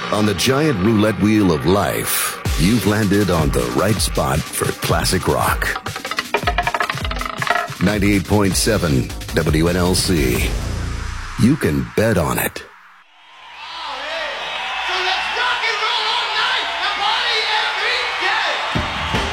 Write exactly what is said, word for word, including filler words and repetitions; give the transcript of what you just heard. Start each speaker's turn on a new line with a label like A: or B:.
A: On the giant roulette wheel of life, you've landed on the right spot for classic rock. ninety-eight point seven W N L C. You can bet on it.